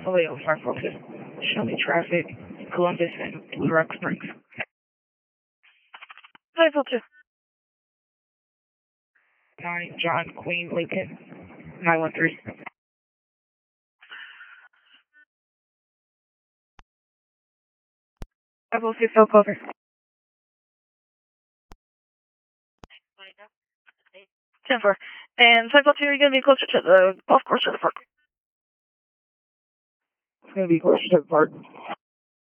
Vallejo, Fire Focus. Show me traffic, Columbus and Blue Rock Springs. 502. 9 John Queen Lincoln, 913. 506, I'll cover. 10-4. And 502, you're going to be closer to the golf course or the park? It's going to be closer to the park.